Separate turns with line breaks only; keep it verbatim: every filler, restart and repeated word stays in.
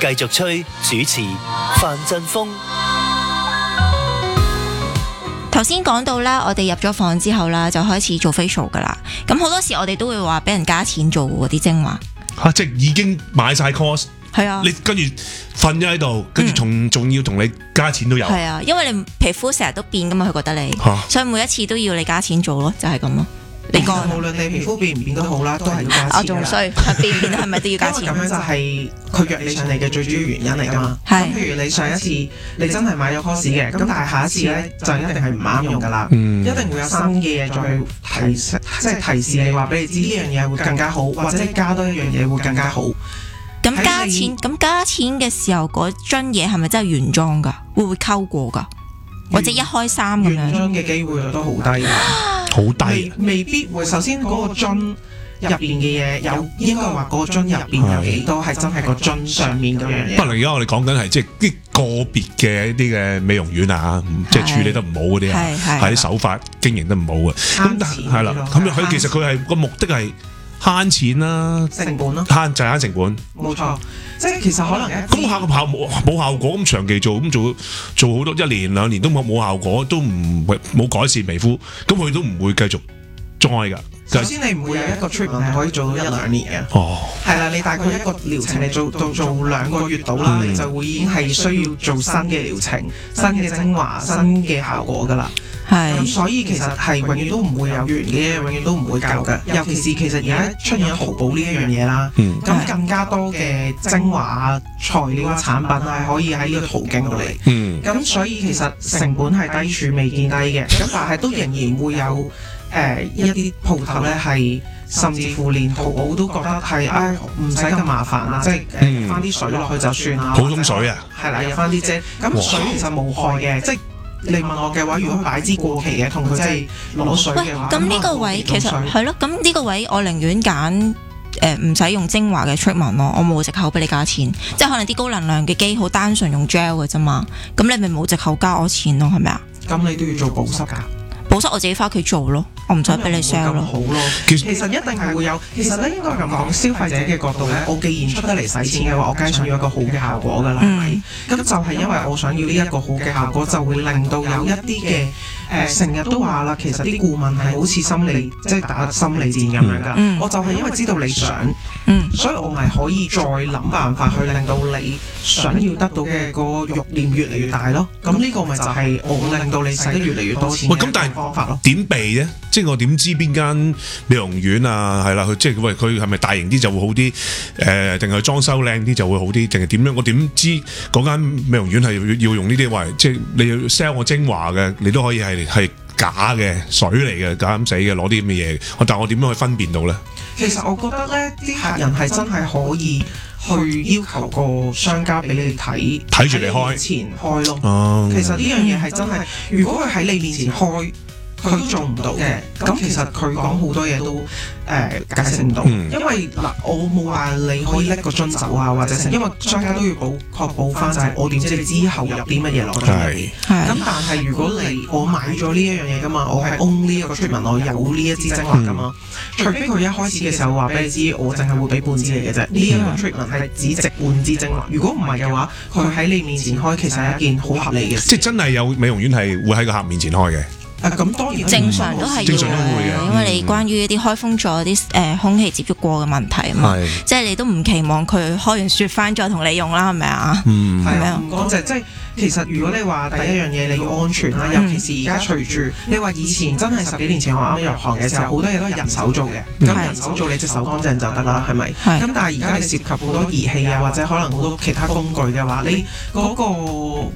繼續吹，主持范振鋒。
頭先講到啦，我哋入咗房之後啦，就開始做 facial 噶啦。咁好多時我哋都會話俾人加錢做嗰啲精華。
嚇、啊！即係已經買晒 course，
係啊，
你跟住瞓咗喺度，跟住仲仲要同你加錢都有。
係啊，因為你皮膚成日都變噶嘛，佢覺得你，
啊、
所以每一次都要你加錢做咯，就係咁咯。你講，
無論你皮膚變唔變都好啦，都係要加錢㗎啦。
我仲衰，變唔變係咪都要加錢？
因為咁樣就係佢約你上嚟嘅最主要原因嚟㗎嘛。咁譬如你上一次你真係買咗 course 嘅，咁但係下一次咧就一定係唔啱用㗎啦。
嗯、
一定會有新嘅嘢再提示，即係提示你話俾你知呢樣嘢會更加好，或者加多一樣嘢會更加好。
咁加錢，咁加錢嘅時候，嗰樽嘢係咪真係原裝㗎？會唔會溝過㗎？或者一開三咁樣？
原裝嘅機會率都好低。
好低
未，未必會。首先嗰個樽入邊嘅嘢有，應該話嗰個樽入邊有幾多係真係個樽上面嗰樣嘢。
不過而家我哋講緊係即係啲個別嘅一啲嘅美容院啊，即係處理得唔好嗰啲啊，係啲手法經營得唔好嘅。咁但係係啦，咁佢其實佢係個目的係慳錢啦，
成本咯，
慳就係慳成本。
冇錯，即係其實可能
咁效效冇冇效果，咁長期做咁做做好多一年兩年都冇冇效果，都唔冇改善皮膚，咁佢都唔會繼續栽㗎。
首先你唔會有一個 treatment 係可以做到一兩年嘅。
哦，
係啦，你大概一個療程你做到做，做兩個月到啦，嗯、你就會已經係需要做新嘅療程、新嘅精華、新嘅效果㗎啦。係，咁所以其實係永遠都唔會有完嘅，永遠都唔會夠嘅。尤其是其實而家出現咗淘寶呢一樣嘢啦，咁、嗯、更加多嘅精華啊、材料啊、產品係可以喺呢個途徑度嚟。咁、嗯、所以其實成本係低處未見低嘅，咁但係都仍然會有誒、呃、一啲鋪頭咧係。甚至乎連淘寶都覺得係，唉唔使咁麻煩啦，即係誒入翻啲水落去就算啦。
普通水啊，
係啦，入翻啲啫。咁水其實冇害嘅，即係你問我嘅話，如果擺支過期嘅，同佢真係攞水嘅話，
咁呢個位其實係咯，咁呢個位我寧願揀誒唔使用精華嘅 treatment 咯，我冇藉口俾你加錢，即係可能啲高能量嘅機好單純用 gel 嘅啫嘛，咁你咪冇藉口加我錢咯，係咪啊？
咁你都要做保濕㗎。
保濕我自己翻屋企做咯，我唔使俾你 sell 咯。
好咯，其實一定係會有。其實咧應該咁講，消費者嘅角度咧，我既然出得嚟使錢嘅話，我梗係想要一個好嘅效果㗎啦，係咪？咁、嗯、就係因為我想要呢一個好嘅效果，就會令到有一啲嘅誒，成、呃、日都話啦，其實啲顧問係好似心理，即係打心理戰咁樣㗎。嗯、我就係因為知道你想，嗯、所以我咪可以再諗辦法去令到你想要得到嘅個慾念越嚟越大咯。咁呢個咪就係我令到你使得越嚟越多錢嘅方法咯。
點避啫？即係我點知邊間美容院啊？係啦，佢即係喂佢係咪大型啲就會好啲？誒、呃，定係裝修靚啲就會好啲？定係點樣？我點知嗰間美容院係要用呢啲？喂，即係你要 sell 我精華嘅，你都可以係係假嘅水嚟嘅，假咁死嘅，攞啲咁嘅嘢。我但係我點樣去分辨到咧？
其實我覺得咧，啲客人係真係可以去要求個商家俾你睇，
睇住你開
面前開咯。
哦、
其實呢樣嘢係真係，如果佢喺你面前開。佢做唔到嘅，咁其實佢講好多嘢都誒、呃、解釋唔到，嗯、因為嗱我冇話你可以拎個樽走啊，或者成，因為商家都要保確保翻就係我點知你之後入啲乜嘢落去。係，咁但係如果你我買咗呢一樣嘢噶嘛，我係 own 呢一個 treatment，我有呢一支精華噶嘛，嗯、除非佢一開始嘅時候話俾你知，我淨係會俾半支嚟嘅啫，呢一、嗯、個 treatment 係只值半支精華。如果唔係嘅話，佢喺你面前開，其實係一件好合理嘅事。
即係真係有美容院係會喺個客面前開嘅。
咁、啊、當然
正常都係要嘅，因為你關於一啲開封咗啲誒空氣接觸過嘅問題啊嘛，即係你都唔期望佢開完雪翻再同你用啦，係咪啊？
嗯，
係啊，唔乾淨，即係其實如果你話第一樣嘢你要安全啦，尤其是而家隨住你話以前真係十幾年前我啱啱入行嘅時候，好多嘢都係人手做嘅，咁、嗯、人手做你隻手乾淨就得啦，係咪？咁但係而家你涉及好多儀器啊，或者可能好多其他工具嘅話，你嗰、嗰個